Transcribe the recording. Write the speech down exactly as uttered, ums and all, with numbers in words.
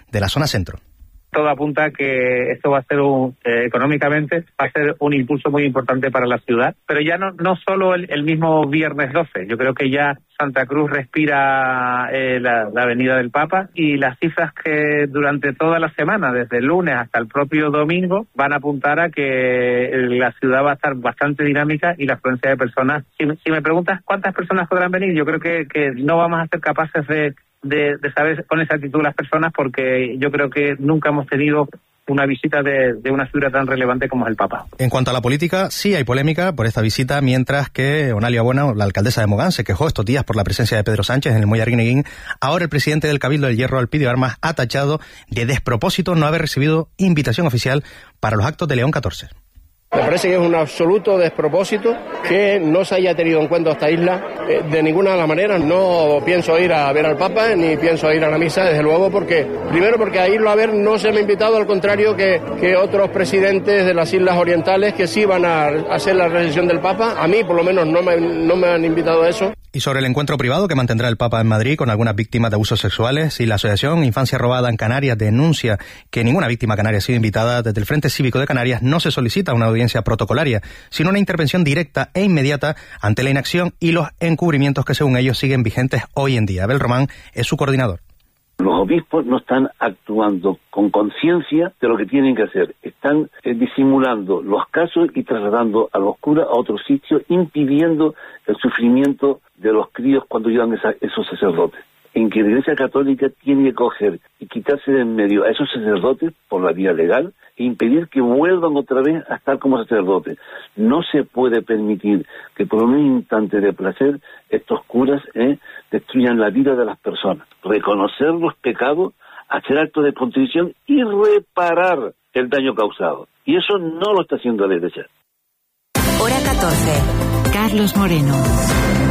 de la zona centro. Todo apunta a que esto va a ser un, eh, económicamente, va a ser un impulso muy importante para la ciudad, pero ya no no solo el, el mismo viernes doce, yo creo que ya Santa Cruz respira eh, la, la Avenida del Papa, y las cifras que durante toda la semana, desde el lunes hasta el propio domingo, van a apuntar a que la ciudad va a estar bastante dinámica y la afluencia de personas. Si, si me preguntas cuántas personas podrán venir, yo creo que, que no vamos a ser capaces de De, de saber con exactitud las personas, porque yo creo que nunca hemos tenido una visita de, de una figura tan relevante como es el Papa. En cuanto a la política, sí hay polémica por esta visita, mientras que Onalia Bueno, la alcaldesa de Mogán, se quejó estos días por la presencia de Pedro Sánchez en el Muelle Arguineguín. Ahora el presidente del Cabildo del Hierro, Elpidio Armas, ha tachado de despropósito no haber recibido invitación oficial para los actos de León catorce. Me parece que es un absoluto despropósito que no se haya tenido en cuenta esta isla eh, de ninguna de las maneras. No pienso ir a ver al Papa ni pienso ir a la misa, desde luego, porque primero porque a irlo a ver no se me ha invitado, al contrario que, que otros presidentes de las Islas Orientales que sí van a hacer la recepción del Papa. A mí por lo menos no me, no me han invitado a eso. Y sobre el encuentro privado que mantendrá el Papa en Madrid con algunas víctimas de abusos sexuales, y la asociación Infancia Robada en Canarias denuncia que ninguna víctima canaria ha sido invitada, desde el Frente Cívico de Canarias no se solicita una audiencia protocolaria, sino una intervención directa e inmediata ante la inacción y los encubrimientos que según ellos siguen vigentes hoy en día. Abel Román es su coordinador. Los obispos no están actuando con conciencia de lo que tienen que hacer. Están eh, disimulando los casos y trasladando a los curas a otros sitios, impidiendo el sufrimiento de los críos cuando llevan esa, esos sacerdotes. En que la Iglesia Católica tiene que coger y quitarse de en medio a esos sacerdotes por la vía legal e impedir que vuelvan otra vez a estar como sacerdotes. No se puede permitir que por un instante de placer estos curas eh, destruyan la vida de las personas. Reconocer los pecados, hacer actos de contrición y reparar el daño causado. Y eso no lo está haciendo la Iglesia. Hora catorce. Carlos Moreno.